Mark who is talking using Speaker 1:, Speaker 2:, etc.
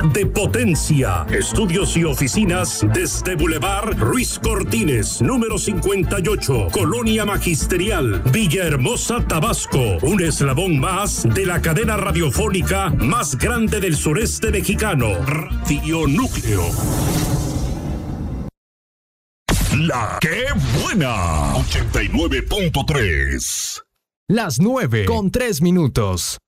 Speaker 1: de potencia. Estudios y oficinas desde Boulevard Ruiz Cortines, número 58, Colonia Magisterial, Villahermosa, Tabasco. Un eslabón más de la cadena radiofónica más grande del sureste mexicano, Radio Núcleo.
Speaker 2: La que buena 89.3.
Speaker 3: Las 9:03.